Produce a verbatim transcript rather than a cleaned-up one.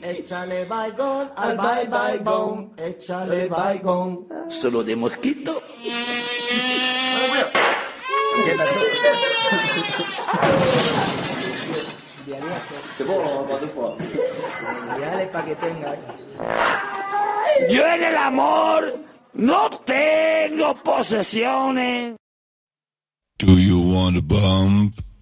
Échale baigón al bye baigón. Échale baigón. Solo de mosquito. ¿Qué pasó? C'est bon, on va deux fois. Dale pa' que tenga. Yo en el amor no tengo posesiones. Do you want a bump?